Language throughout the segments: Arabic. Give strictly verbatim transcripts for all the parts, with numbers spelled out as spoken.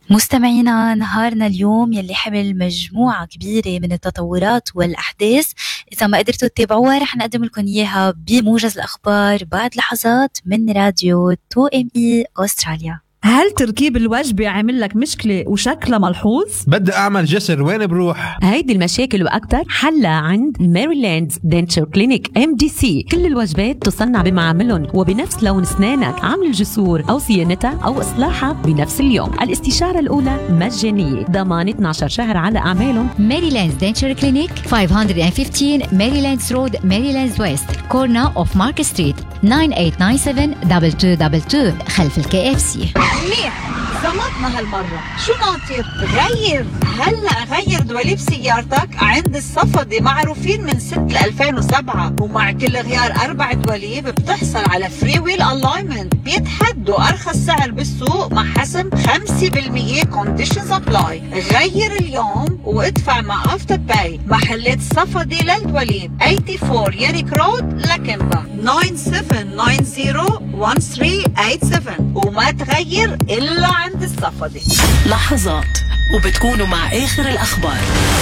مستمعينا، نهارنا اليوم يلي حمل مجموعة كبيرة من التطورات والأحداث. إذا ما قدرتوا تتابعوها رح نقدم لكم إياها بموجز الأخبار بعد لحظات من راديو تو إم إي أستراليا. هل تركيب الوجبة عمل لك مشكلة وشكلها ملحوظ؟ بدي أعمل جسر، وين بروح؟ هيدي المشاكل وأكتر حلها عند ميريلاند دنتشر كلينيك إم دي سي. كل الوجبات تصنع بمعاملهم وبنفس لون أسنانك، عمل الجسور أو صيانتها أو إصلاحها بنفس اليوم. الاستشارة الأولى مجانية، ضمان اثنا عشر شهر على أعمالهم. ميريلاند دنتشر كلينيك خمسمية وخمستاشر ميريلاند رود، ميريلاند ويست، كورنا أوف مارك ستريت، تسعة ثمانية تسعة سبعة اثنين اثنين اثنين اثنين خلف الكي اف سي. منيح، زمطنا هالمرة. شو ناطر؟ غير هلأ غير دواليب سيارتك عند الصفدي، معروفين من ستة لألفين وسبعة، ومع كل غيار أربع دواليب بتحصل على فري ويل ألاينمنت، بيتحدوا أرخص سعر بالسوق مع حسم خمسة بالمية كونديشنز أبلاي. غير اليوم وادفع مع أفتر باي. محلات الصفدي للدواليب أربعة وثمانين ياريك رود لكنبا، تسعة سبعة تسعة صفر واحد ثلاثة ثمانية سبعة، وما تغير إلا عند الصفدي. لحظات وبتكونوا مع آخر الأخبار.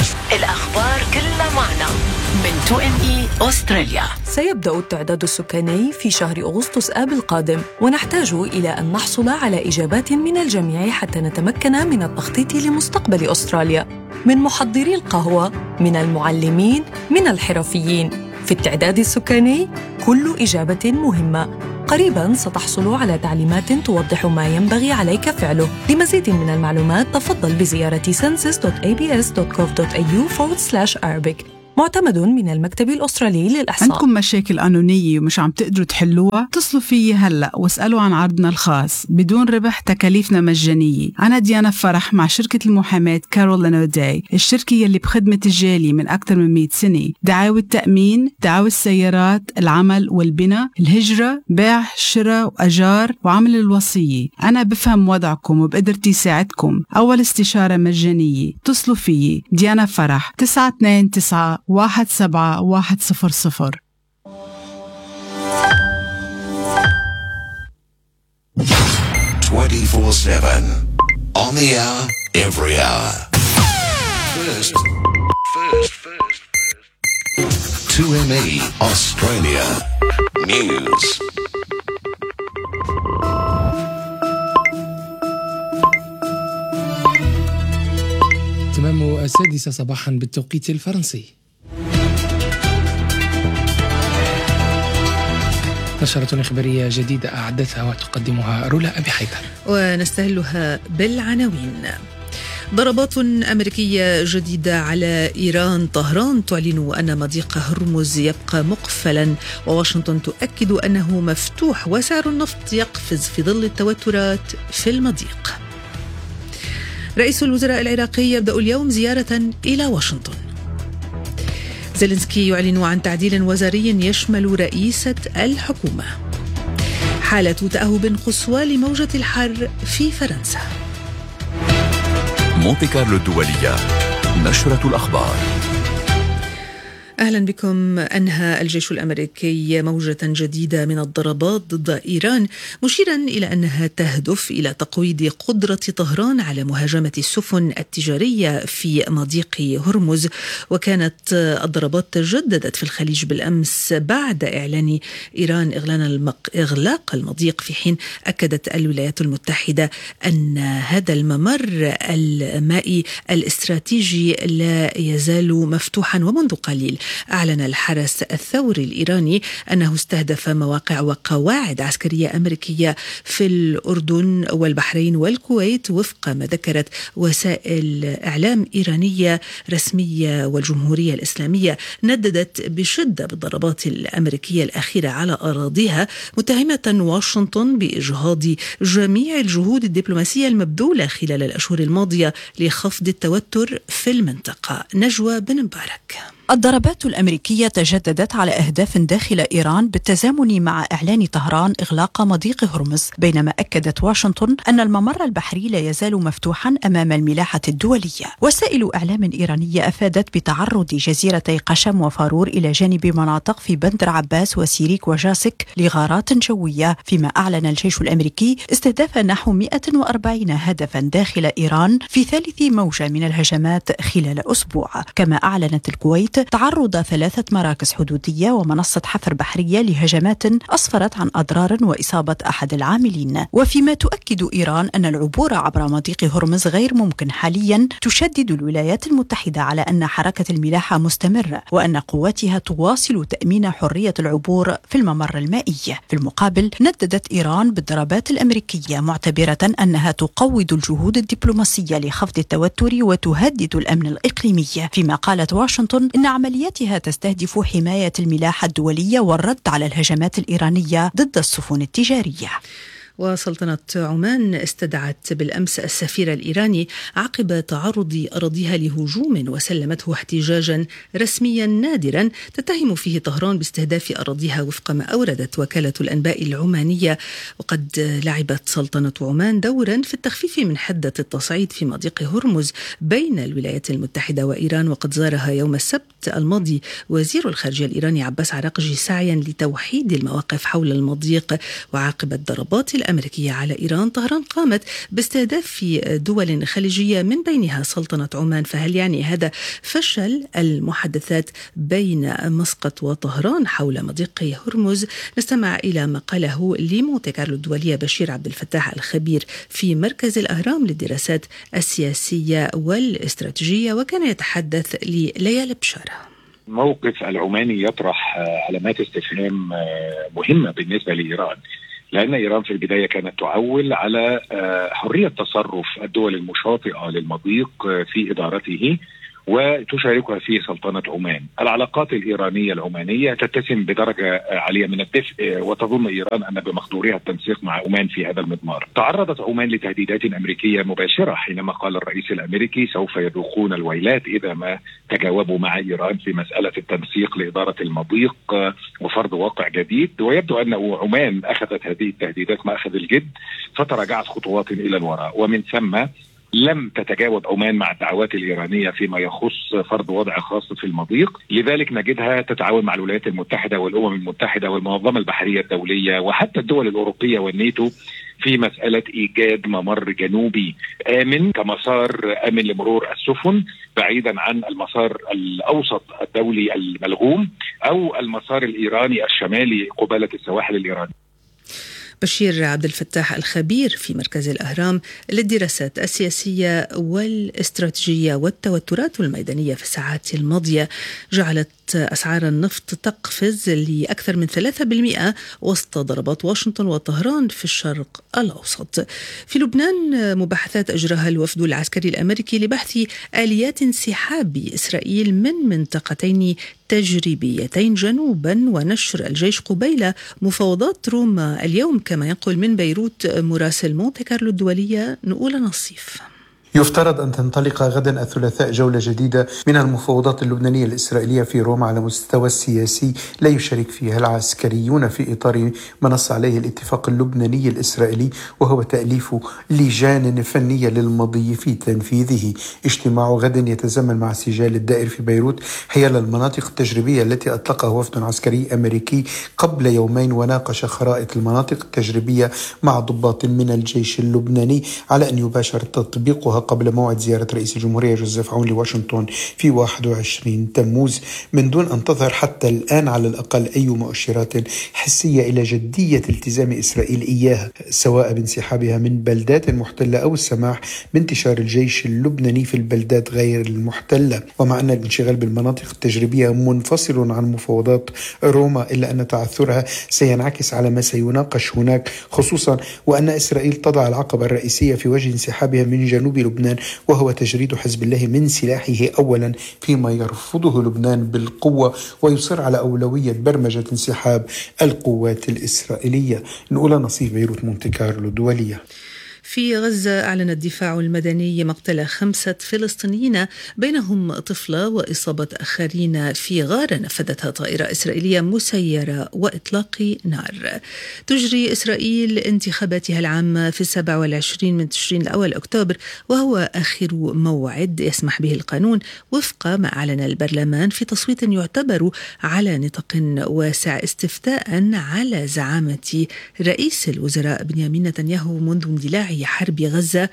الأخبار كلها معنا من تو إم إي أستراليا. سيبدأ التعداد السكاني في شهر أغسطس آب القادم، ونحتاج إلى أن نحصل على إجابات من الجميع حتى نتمكن من التخطيط لمستقبل أستراليا، من محضري القهوة، من المعلمين، من الحرفيين. في التعداد السكاني كل إجابة مهمة. قريباً ستحصل على تعليمات توضح ما ينبغي عليك فعله. لمزيد من المعلومات تفضل بزيارة census دوت إيه بي إس دوت كوف دوت إيه يو فورورد سلاش Arabic. معتمد من المكتب الأسترالي للإحصاء. عندكم مشاكل قانونية ومش عم تقدروا تحلوها؟ اتصلوا فيي هلأ واسألوا عن عرضنا الخاص بدون ربح، تكاليفنا مجانية. أنا ديانا فرح مع شركة المحاماة كارول أوداي، الشركة يلي بخدمة الجالية من أكثر من مئة سنة. دعاوى التأمين، دعاوى السيارات، العمل والبناء، الهجرة، بيع، شراء وأجار، وعمل الوصية. أنا بفهم وضعكم وبقدرتي ساعدكم. أول استشارة مجانية. اتصلوا فيي ديانا فرح تسعة اثنين تسعة واحد سبعة واحد صفر صفر. twenty-four seven on the hour, every hour. First, first, first, first. two M E Australia News. تمام السادسة صباحا بالتوقيت الفرنسي. نشرة إخبارية جديدة أعدتها وتقدمها رولا أبي حيدر، ونستهلها بالعناوين. ضربات أمريكية جديدة على إيران. طهران تعلن أن مضيق هرمز يبقى مقفلا، وواشنطن تؤكد أنه مفتوح، وسعر النفط يقفز في ظل التوترات في المضيق. رئيس الوزراء العراقي يبدأ اليوم زيارة إلى واشنطن. زيلينسكي يعلن عن تعديل وزاري يشمل رئيسة الحكومة. حالة تأهب قصوى لموجة الحر في فرنسا. مونتي كارلو الدولية، نشرة الأخبار. أهلا بكم. أنهى الجيش الأمريكي موجة جديدة من الضربات ضد إيران، مشيرا إلى أنها تهدف إلى تقويض قدرة طهران على مهاجمة السفن التجارية في مضيق هرمز. وكانت الضربات تجددت في الخليج بالأمس بعد إعلان إيران إغلاق المضيق، في حين أكدت الولايات المتحدة أن هذا الممر المائي الاستراتيجي لا يزال مفتوحا. ومنذ قليل أعلن الحرس الثوري الإيراني أنه استهدف مواقع وقواعد عسكرية أمريكية في الأردن والبحرين والكويت، وفق ما ذكرت وسائل إعلام إيرانية رسمية. والجمهورية الإسلامية نددت بشدة بالضربات الأمريكية الأخيرة على أراضيها، متهمة واشنطن بإجهاض جميع الجهود الدبلوماسية المبذولة خلال الأشهر الماضية لخفض التوتر في المنطقة. نجوى بن مبارك. الضربات الأمريكية تجددت على أهداف داخل إيران بالتزامن مع إعلان طهران إغلاق مضيق هرمز، بينما أكدت واشنطن أن الممر البحري لا يزال مفتوحا أمام الملاحة الدولية. وسائل إعلام إيرانية أفادت بتعرض جزيرتي قشم وفارور إلى جانب مناطق في بندر عباس وسيريك وجاسك لغارات جوية، فيما أعلن الجيش الأمريكي استهداف نحو مئة وأربعين هدفا داخل إيران في ثالث موجة من الهجمات خلال أسبوع. كما أعلنت الكويت تعرض ثلاثة مراكز حدودية ومنصة حفر بحرية لهجمات أسفرت عن أضرار وإصابة أحد العاملين. وفيما تؤكد إيران أن العبور عبر مضيق هرمز غير ممكن حاليا، تشدد الولايات المتحدة على أن حركة الملاحة مستمرة وأن قواتها تواصل تأمين حرية العبور في الممر المائي. في المقابل نددت إيران بالضربات الأمريكية، معتبرة أنها تقوض الجهود الدبلوماسية لخفض التوتر وتهدد الأمن الإقليمي، فيما قالت واشنطن إن عملياتها تستهدف حماية الملاحة الدولية والرد على الهجمات الإيرانية ضد السفن التجارية. وسلطنة عمان استدعت بالأمس السفير الإيراني عقب تعرض أراضيها لهجوم وسلمته احتجاجا رسميا نادرا تتهم فيه طهران باستهداف أراضيها وفق ما أوردت وكالة الأنباء العمانية. وقد لعبت سلطنة عمان دورا في التخفيف من حدة التصعيد في مضيق هرمز بين الولايات المتحدة وإيران، وقد زارها يوم السبت الماضي وزير الخارجية الإيراني عباس عراقجي سعيا لتوحيد المواقف حول المضيق. وعقب الضربات الأمريكية على إيران، طهران قامت باستهداف دول خليجية من بينها سلطنة عمان. فهل يعني هذا فشل المحادثات بين مسقط وطهران حول مضيق هرمز؟ نستمع إلى ما قاله لمونتي كارلو الدولية بشير عبد الفتاح الخبير في مركز الأهرام للدراسات السياسية والاستراتيجية، وكان يتحدث لليالي بشارة. موقف العماني يطرح علامات استفهام مهمة بالنسبة لإيران، لأن إيران في البداية كانت تعول على حرية تصرف الدول المشاطئة للمضيق في إدارته وتشاركها فيه سلطنة عمان. العلاقات الإيرانية العمانية تتسم بدرجة عالية من الدفء، وتظن إيران أن بمقدورها التنسيق مع عمان في هذا المضمار. تعرضت عمان لتهديدات أمريكية مباشرة حينما قال الرئيس الأمريكي سوف يذوقون الويلات إذا ما تجاوبوا مع إيران في مسألة التنسيق لإدارة المضيق وفرض واقع جديد. ويبدو أن عمان أخذت هذه التهديدات مأخذ الجد فتراجعت خطوات إلى الوراء، ومن ثم لم تتجاوب عمان مع الدعوات الإيرانية فيما يخص فرض وضع خاص في المضيق. لذلك نجدها تتعاون مع الولايات المتحدة والأمم المتحدة والمنظمة البحرية الدولية وحتى الدول الأوروبية والناتو في مسألة إيجاد ممر جنوبي آمن كمسار آمن لمرور السفن بعيدا عن المسار الأوسط الدولي الملغوم أو المسار الإيراني الشمالي قبالة السواحل الإيرانية. بشير عبد الفتاح الخبير في مركز الأهرام للدراسات السياسية والاستراتيجية والتوترات الميدانية في الساعات الماضية جعلت أسعار النفط تقفز لأكثر من ثلاثة بالمئة وسط ضربات واشنطن وطهران في الشرق الأوسط. في لبنان مباحثات أجراها الوفد العسكري الأمريكي لبحث آليات انسحاب إسرائيل من منطقتين تجريبيتين جنوبا ونشر الجيش قبيل مفاوضات روما اليوم، كما ينقل من بيروت مراسل مونتي كارلو الدولية نقول نصيف. يفترض أن تنطلق غدا الثلاثاء جولة جديدة من المفاوضات اللبنانية الإسرائيلية في روما على مستوى السياسي لا يشارك فيها العسكريون في إطار ما نص عليه الاتفاق اللبناني الإسرائيلي، وهو تأليف لجان فنية للمضي في تنفيذه. اجتماع غد يتزامن مع السجال الدائر في بيروت حيال المناطق التجريبية التي أطلقها وفد عسكري أمريكي قبل يومين، وناقش خرائط المناطق التجريبية مع ضباط من الجيش اللبناني على أن يباشر تطبيقها قبل موعد زيارة رئيس الجمهورية جوزيف عون لواشنطن في واحد وعشرين تموز، من دون أن تظهر حتى الآن على الأقل أي مؤشرات حسية إلى جدية التزام إسرائيل إياها، سواء بانسحابها من بلدات محتلة أو السماح بانتشار الجيش اللبناني في البلدات غير المحتلة. ومع أن الانشغال بالمناطق التجريبية منفصل عن مفاوضات روما، إلا أن تعثرها سينعكس على ما سيناقش هناك، خصوصا وأن إسرائيل تضع العقبة الرئيسية في وجه انسحابها من جنوب لبنان، وهو تجريد حزب الله من سلاحه أولا، فيما يرفضه لبنان بالقوة ويصر على أولوية برمجة انسحاب القوات الإسرائيلية. نقول نصيف بيروت مونتي كارلو الدولية. في غزة أعلن الدفاع المدني مقتل خمسة فلسطينيين بينهم طفلة وإصابة آخرين في غارة نفذتها طائرة إسرائيلية مسيرة وإطلاق نار. تجري إسرائيل انتخاباتها العامة في السابع والعشرين من تشرين الأول أكتوبر، وهو آخر موعد يسمح به القانون وفق ما أعلن البرلمان في تصويت يعتبر على نطاق واسع استفتاء على زعامة رئيس الوزراء بنيامين نتنياهو منذ اندلاع حرب غزة.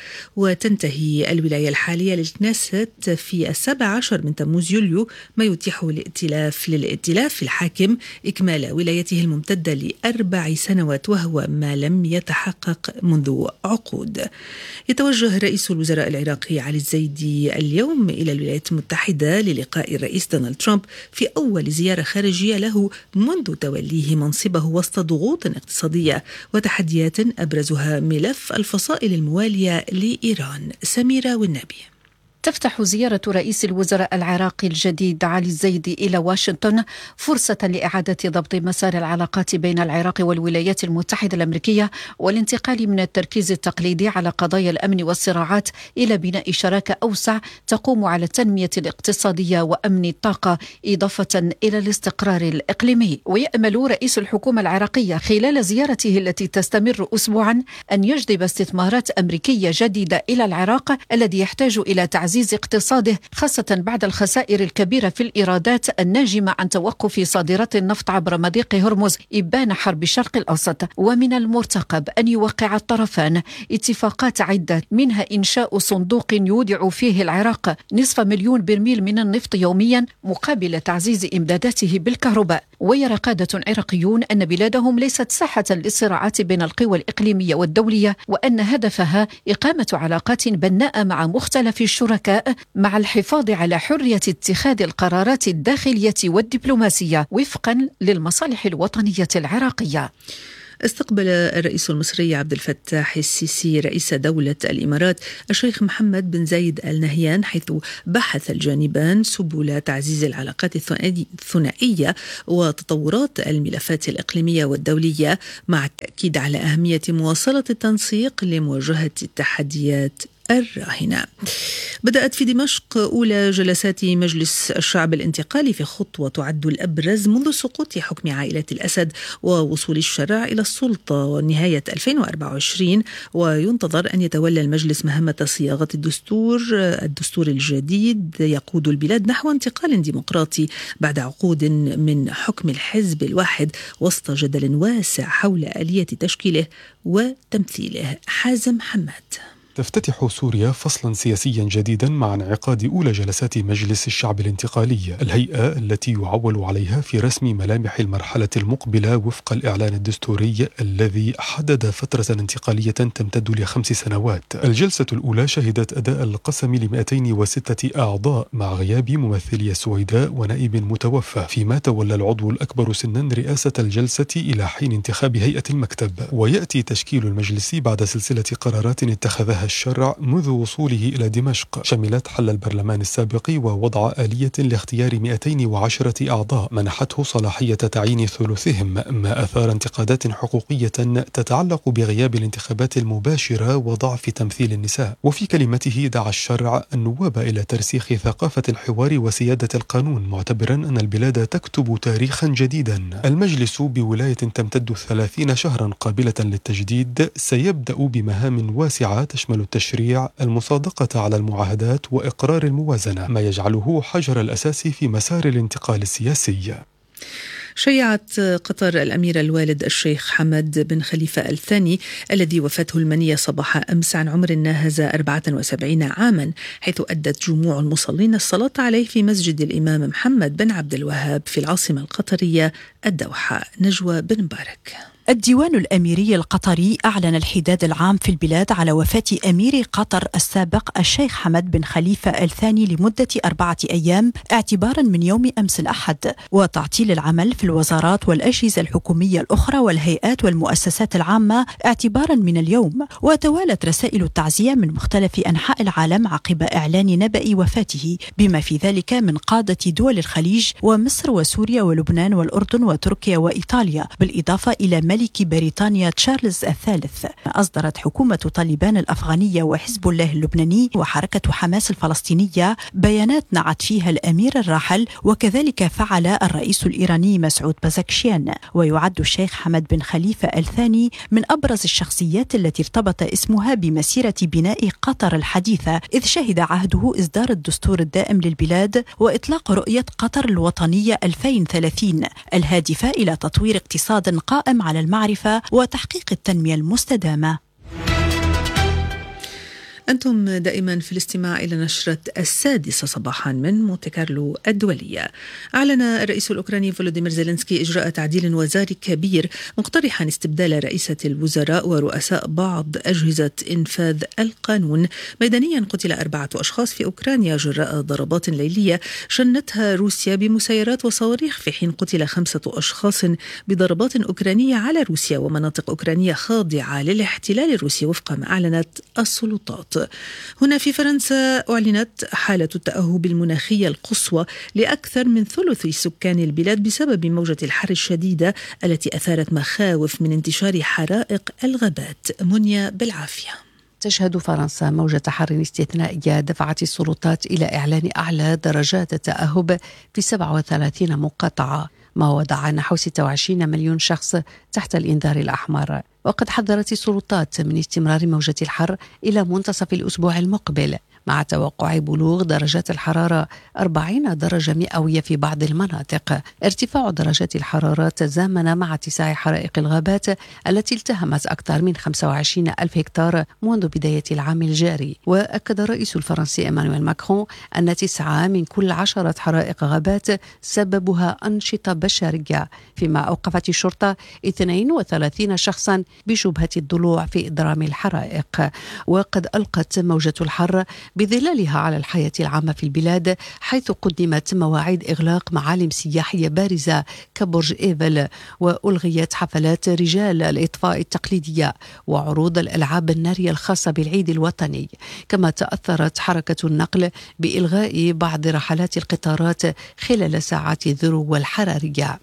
وتنتهي الولاية الحالية للكنيست في السابع عشر من تموز يوليو، ما يتيح الائتلاف للائتلاف الحاكم إكمال ولايته الممتدة لأربع سنوات، وهو ما لم يتحقق منذ عقود. يتوجه رئيس الوزراء العراقي علي الزيدي اليوم إلى الولايات المتحدة للقاء الرئيس دونالد ترامب في أول زيارة خارجية له منذ توليه منصبه وسط ضغوط اقتصادية وتحديات أبرزها ملف الفصائل الموالية لإيران. سميرة والنبي. تفتح زيارة رئيس الوزراء العراقي الجديد علي الزيدي إلى واشنطن فرصة لإعادة ضبط مسار العلاقات بين العراق والولايات المتحدة الأمريكية، والانتقال من التركيز التقليدي على قضايا الأمن والصراعات إلى بناء شراكة أوسع تقوم على التنمية الاقتصادية وأمن الطاقة، إضافة إلى الاستقرار الإقليمي. ويأمل رئيس الحكومة العراقية خلال زيارته التي تستمر أسبوعا أن يجذب استثمارات أمريكية جديدة إلى العراق الذي يحتاج إلى تعزيز اقتصاده، خاصة بعد الخسائر الكبيرة في الإيرادات الناجمة عن توقف صادرات النفط عبر مضيق هرمز إبان حرب الشرق الأوسط. ومن المرتقب أن يوقع الطرفان اتفاقات عدة، منها إنشاء صندوق يودع فيه العراق نصف مليون برميل من النفط يوميا مقابل تعزيز إمداداته بالكهرباء. ويرى قادة عراقيون أن بلادهم ليست ساحة للصراعات بين القوى الإقليمية والدولية، وأن هدفها إقامة علاقات بناءة مع مختلف الشركاء مع الحفاظ على حرية اتخاذ القرارات الداخلية والدبلوماسية وفقا للمصالح الوطنية العراقية. استقبل الرئيس المصري عبد الفتاح السيسي رئيس دولة الإمارات الشيخ محمد بن زايد آل نهيان، حيث بحث الجانبان سبل تعزيز العلاقات الثنائية وتطورات الملفات الإقليمية والدولية، مع التأكيد على أهمية مواصلة التنسيق لمواجهة التحديات الراهنة. بدأت في دمشق أولى جلسات مجلس الشعب الانتقالي في خطوة تعد الأبرز منذ سقوط حكم عائلة الأسد ووصول الشرع إلى السلطة ونهاية ألفين وأربعة وعشرين، وينتظر أن يتولى المجلس مهمة صياغة الدستور الدستور الجديد يقود البلاد نحو انتقال ديمقراطي بعد عقود من حكم الحزب الواحد، وسط جدل واسع حول آلية تشكيله وتمثيله. حازم حماد. تفتتح سوريا فصلا سياسيا جديدا مع انعقاد أولى جلسات مجلس الشعب الانتقالي، الهيئة التي يعول عليها في رسم ملامح المرحلة المقبلة وفق الإعلان الدستوري الذي حدد فترة انتقالية تمتد لخمس سنوات. الجلسة الأولى شهدت أداء القسم لمئتين وستة أعضاء مع غياب ممثلي السويداء ونائب متوفى، فيما تولى العضو الأكبر سنا رئاسة الجلسة إلى حين انتخاب هيئة المكتب. ويأتي تشكيل المجلس بعد سلسلة قرارات اتخذها الشرع منذ وصوله إلى دمشق، شملت حل البرلمان السابق ووضع آلية لاختيار مئتين وعشرة أعضاء منحته صلاحية تعيين ثلثهم، ما أثار انتقادات حقوقية تتعلق بغياب الانتخابات المباشرة وضعف تمثيل النساء. وفي كلمته دعا الشرع النواب إلى ترسيخ ثقافة الحوار وسيادة القانون، معتبرا أن البلاد تكتب تاريخا جديدا. المجلس بولاية تمتد ثلاثين شهرا قابلة للتجديد سيبدأ بمهام واسعة تشمل التشريع، المصادقة على المعاهدات، وإقرار الموازنة، ما يجعله حجر الأساس في مسار الانتقال السياسي. شيعت قطر الأمير الوالد الشيخ حمد بن خليفة الثاني الذي وفاته المنية صباح أمس عن عمر ناهز أربعة وسبعين عاما، حيث أدت جموع المصلين الصلاة عليه في مسجد الإمام محمد بن عبد الوهاب في العاصمة القطرية الدوحة. نجوى بن مبارك. الديوان الأميري القطري أعلن الحداد العام في البلاد على وفاة أمير قطر السابق الشيخ حمد بن خليفة الثاني لمدة أربعة أيام اعتبارا من يوم أمس الأحد، وتعطيل العمل في الوزارات والأجهزة الحكومية الأخرى والهيئات والمؤسسات العامة اعتبارا من اليوم. وتوالت رسائل التعزية من مختلف أنحاء العالم عقب إعلان نبأ وفاته، بما في ذلك من قادة دول الخليج ومصر وسوريا ولبنان والأردن وتركيا وإيطاليا، بالإضافة إلى ملك بريطانيا تشارلز الثالث. أصدرت حكومة طالبان الأفغانية وحزب الله اللبناني وحركة حماس الفلسطينية بيانات نعت فيها الأمير الراحل، وكذلك فعل الرئيس الإيراني مسعود بازكشيان. ويعد الشيخ حمد بن خليفة الثاني من أبرز الشخصيات التي ارتبط اسمها بمسيرة بناء قطر الحديثة، إذ شهد عهده إصدار الدستور الدائم للبلاد وإطلاق رؤية قطر الوطنية ألفين وثلاثين الهادفة إلى تطوير اقتصاد قائم على المعرفة وتحقيق التنمية المستدامة. أنتم دائما في الاستماع إلى نشرة السادسة صباحا من مونتي كارلو الدولية. أعلن الرئيس الأوكراني فولوديمير زيلينسكي إجراء تعديل وزاري كبير، مقترحا استبدال رئيسة الوزراء ورؤساء بعض أجهزة إنفاذ القانون. ميدانيا قتل أربعة أشخاص في أوكرانيا جراء ضربات ليلية شنتها روسيا بمسيرات وصواريخ، في حين قتل خمسة أشخاص بضربات أوكرانية على روسيا ومناطق أوكرانية خاضعة للاحتلال الروسي وفق ما أعلنت السلطات. هنا في فرنسا أعلنت حالة التأهب المناخية القصوى لأكثر من ثلث سكان البلاد بسبب موجة الحر الشديدة التي أثارت مخاوف من انتشار حرائق الغابات. منيا بالعافية. تشهد فرنسا موجة حر استثنائية دفعت السلطات إلى إعلان أعلى درجات التأهب في سبعة وثلاثين مقاطعة، ما وضع نحو ستة وعشرين مليون شخص تحت الإنذار الأحمر. وقد حذرت السلطات من استمرار موجة الحر إلى منتصف الأسبوع المقبل، مع توقع بلوغ درجات الحرارة أربعين درجة مئوية في بعض المناطق. ارتفاع درجات الحرارة تزامن مع اتساع حرائق الغابات التي التهمت أكثر من خمسة وعشرين ألف هكتار منذ بداية العام الجاري. وأكد الرئيس الفرنسي إيمانويل ماكرون أن تسعة من كل عشرة حرائق غابات سببها أنشطة بشرية، فيما أوقفت الشرطة اثنين وثلاثين شخصا بشبهة الضلوع في إضرام الحرائق. وقد ألقت موجة الحر بظلالها على الحياة العامة في البلاد، حيث قدمت مواعيد إغلاق معالم سياحية بارزة كبرج إيفل، وألغيت حفلات رجال الإطفاء التقليدية وعروض الألعاب النارية الخاصة بالعيد الوطني. كما تأثرت حركة النقل بإلغاء بعض رحلات القطارات خلال ساعات الذروة الحرارية.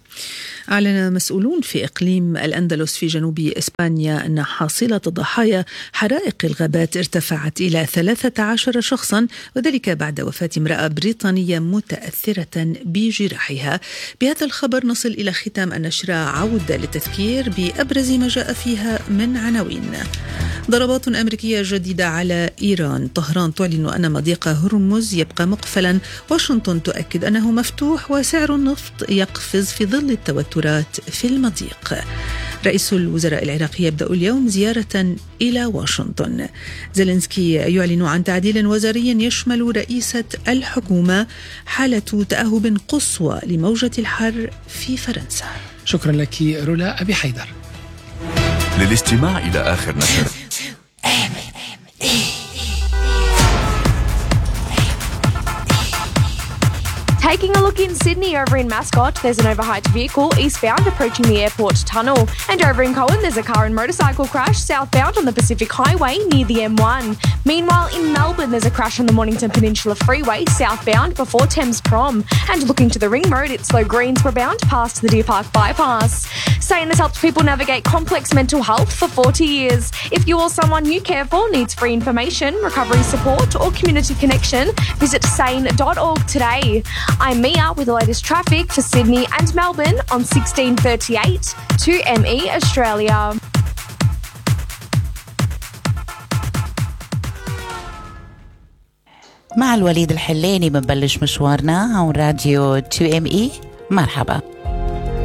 أعلن مسؤولون في إقليم الأندلس في جنوب إسبانيا أن حاصلة ضحايا حرائق الغابات ارتفعت إلى ثلاثة عشر شخصا، وذلك بعد وفاة امرأة بريطانية متأثرة بجراحها. بهذا الخبر نصل إلى ختام النشرة. عودة للتذكير بأبرز ما جاء فيها من عناوين. ضربات أمريكية جديدة على إيران. طهران تعلن أن مضيق هرمز يبقى مقفلا. واشنطن تؤكد أنه مفتوح، وسعر النفط يقفز في ظل التوترات في المضيق. رئيس الوزراء العراقي يبدأ اليوم زيارة إلى واشنطن. زيلينسكي يعلن عن تعديل وزاري يشمل رئيسة الحكومة. حالة تأهب قصوى لموجة الحر في فرنسا. شكرا لك رولا أبي حيدر. للاستماع إلى آخر نشرة Taking a look in Sydney, over in Mascot, there's an overhyped vehicle eastbound approaching the airport tunnel. And over in Cowan, there's a car and motorcycle crash southbound on the Pacific Highway near the M one. Meanwhile, in Melbourne, there's a crash on the Mornington Peninsula Freeway southbound before Thames Prom. And looking to the Ring Road, it's slow Greensboro bound past the Deer Park bypass. Sane has helped people navigate complex mental health for forty years. If you or someone you care for needs free information, recovery support or community connection, visit sane dot org today. I'm Mia with the latest traffic for Sydney and Melbourne on sixteen thirty-eight to M E Australia. مع الوليد الحليني بنبلش مشوارنا عن راديو تو إم إي. مرحبا.